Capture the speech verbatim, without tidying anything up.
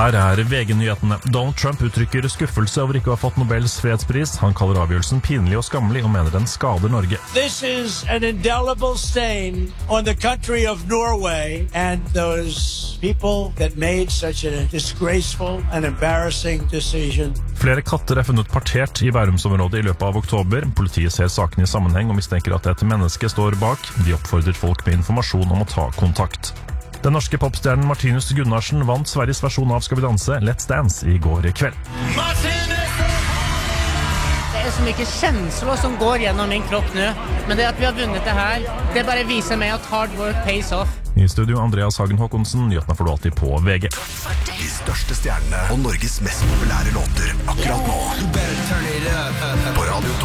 Her er V G-nyhetene. Donald Trump uttrykker skuffelse over ikke å ha fått Nobels fredspris. Han kaller avgjørelsen pinlig og skammelig og mener den skader Norge. This is an indelible stain on the country of Norway and those people that made such a disgraceful and embarrassing decision. Flere katter er funnet partert i Bærumsområdet i løpet av oktober. Politiet ser saken i sammenheng og mistenker at et menneske står bak. De oppfordrer folk med informasjon om å ta kontakt. Den norske popstjernen Martinus Gunnarsen vant Sveriges versjon av Skal vi danse Let's Dance i går kveld. Det er så mye kjensler som går gjennom min kropp nå, men det at vi har vunnet det her, det bare viser meg at hard work pays off. I studio Andreas Hagen Håkonsen, nyhetene får du alltid på V G. De største stjernene og Norges mest populære låter akkurat nå. På Radio